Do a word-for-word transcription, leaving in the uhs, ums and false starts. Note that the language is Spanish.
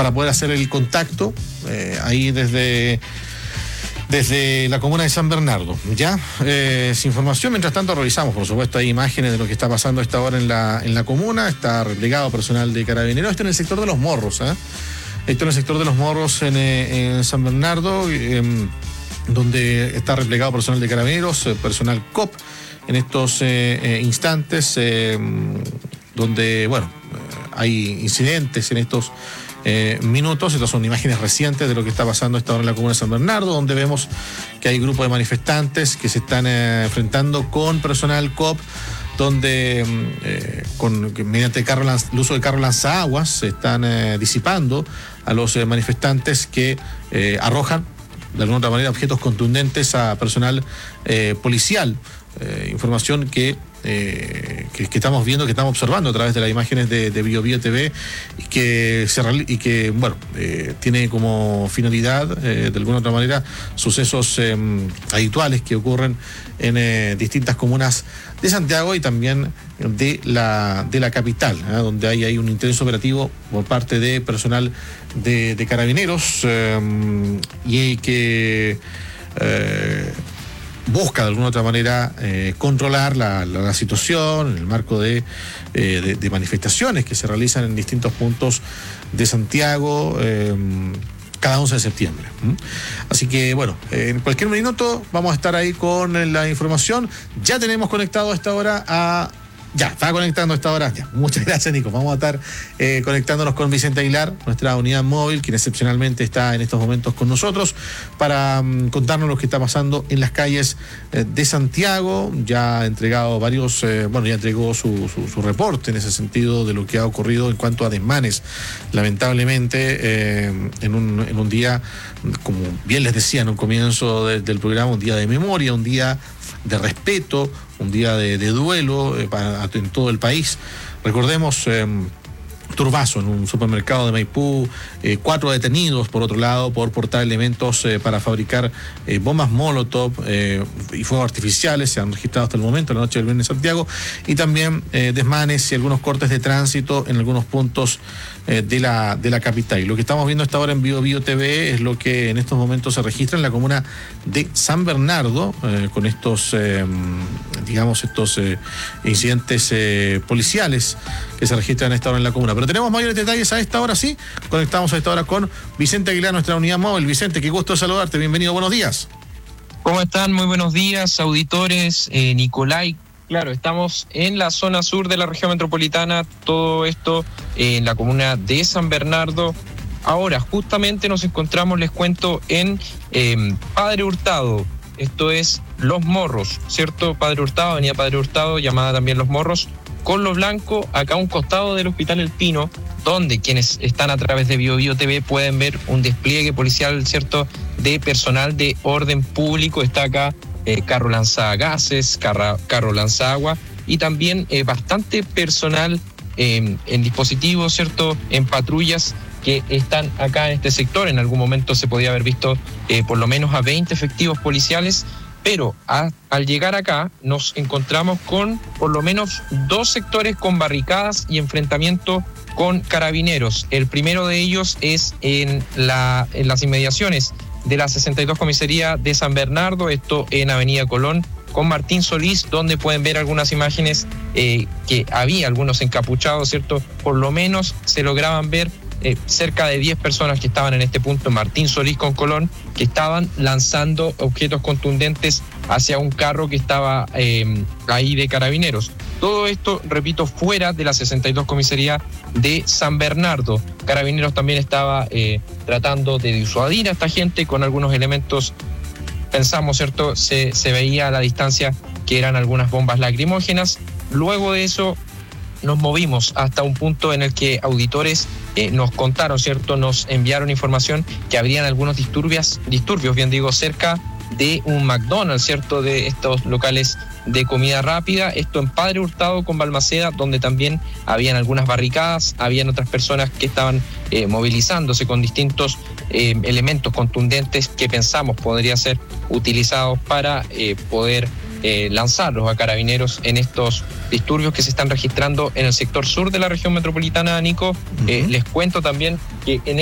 para poder hacer el contacto eh, ahí desde... desde la comuna de San Bernardo, ¿ya? Eh, sin información, mientras tanto revisamos, por supuesto, hay imágenes de lo que está pasando a esta hora en la, en la comuna, está replegado personal de Carabineros, esto en el sector de Los Morros, ¿eh? Esto en el sector de Los Morros en, en San Bernardo, eh, donde está replegado personal de Carabineros, eh, personal C O P, en estos eh, eh, instantes, eh, donde, bueno, eh, hay incidentes en estos Eh, minutos. Estas son imágenes recientes de lo que está pasando a esta hora en la comuna de San Bernardo, donde vemos que hay grupos de manifestantes que se están eh, enfrentando con personal C O P, donde eh, con, mediante el, carro, el uso del carro lanzaguas se están eh, disipando a los eh, manifestantes que eh, arrojan de alguna otra manera objetos contundentes a personal eh, policial. Eh, información que, eh, que, que estamos viendo, que estamos observando a través de las imágenes de, de Bio Bio T V y que, se, y que bueno, eh, tiene como finalidad, eh, de alguna otra manera, sucesos eh, habituales que ocurren en eh, distintas comunas de Santiago y también de la, de la capital, ¿eh? Donde hay, hay un intenso operativo por parte de personal de, de Carabineros eh, y que eh, busca de alguna otra manera eh, controlar la, la, la situación en el marco de, eh, de, de manifestaciones que se realizan en distintos puntos de Santiago eh, cada once de septiembre. ¿Mm? Así que bueno, eh, en cualquier minuto vamos a estar ahí con la información. Ya tenemos conectado a esta hora a... Ya, estaba conectando a esta hora. Ya, muchas gracias, Nico. Vamos a estar eh, conectándonos con Vicente Aguilar, nuestra unidad móvil, quien excepcionalmente está en estos momentos con nosotros, para um, contarnos lo que está pasando en las calles eh, de Santiago. Ya ha entregado varios, eh, bueno, ya entregó su, su, su reporte en ese sentido de lo que ha ocurrido en cuanto a desmanes. Lamentablemente, eh, en, un, en un día, como bien les decía en un comienzo de, del programa, un día de memoria, un día de respeto, un día de, de duelo eh, para, en todo el país. Recordemos eh, turbazo en un supermercado de Maipú, eh, cuatro detenidos por otro lado por portar elementos eh, para fabricar eh, bombas Molotov eh, y fuegos artificiales, se han registrado hasta el momento, la noche del viernes en Santiago, y también eh, desmanes y algunos cortes de tránsito en algunos puntos eh, de la de la capital. Y lo que estamos viendo hasta ahora en Bio Bio T V es lo que en estos momentos se registra en la comuna de San Bernardo, eh, con estos, eh, digamos, estos eh, incidentes eh, policiales que se registran a esta hora en la comuna. Pero tenemos mayores detalles a esta hora, sí. Conectamos a esta hora con Vicente Aguilar, nuestra unidad móvil. Vicente, qué gusto saludarte. Bienvenido, buenos días. ¿Cómo están? Muy buenos días, auditores. Eh, Nicolai, claro, estamos en la zona sur de la región metropolitana, todo esto eh, en la comuna de San Bernardo. Ahora, justamente nos encontramos, les cuento, en eh, Padre Hurtado. Esto es Los Morros, ¿cierto? Padre Hurtado, avenida Padre Hurtado, llamada también Los Morros, con Lo Blanco, acá a un costado del Hospital El Pino, donde quienes están a través de Bio Bio T V pueden ver un despliegue policial, ¿cierto?, de personal de orden público. Está acá eh, carro lanzagases, carro, carro lanzagua y también eh, bastante personal eh, en dispositivos, ¿cierto?, en patrullas que están acá en este sector. En algún momento se podía haber visto eh, por lo menos a veinte efectivos policiales, pero a, al llegar acá nos encontramos con por lo menos dos sectores con barricadas y enfrentamiento con carabineros. El primero de ellos es en, la, en las inmediaciones de la sesenta y dos Comisaría de San Bernardo, esto en Avenida Colón, con Martín Solís, donde pueden ver algunas imágenes eh, que había algunos encapuchados, ¿cierto? Por lo menos se lograban ver Eh, cerca de diez personas que estaban en este punto, Martín Solís con Colón, que estaban lanzando objetos contundentes hacia un carro que estaba eh, ahí de carabineros. Todo esto, repito, fuera de la sesenta y dos Comisaría de San Bernardo. Carabineros también estaba eh, tratando de disuadir a esta gente con algunos elementos, pensamos, ¿cierto? Se, se veía a la distancia que eran algunas bombas lacrimógenas. Luego de eso nos movimos hasta un punto en el que auditores eh, nos contaron, ¿cierto? Nos enviaron información que habrían algunos disturbios, disturbios, bien digo, cerca de un McDonald's, ¿cierto? De estos locales de comida rápida. Esto en Padre Hurtado con Balmaceda, donde también habían algunas barricadas, habían otras personas que estaban eh, movilizándose con distintos eh, elementos contundentes que pensamos podría ser utilizados para eh, poder Eh, lanzarlos a carabineros en estos disturbios que se están registrando en el sector sur de la región metropolitana, Nico. Uh-huh. Eh, les cuento también que en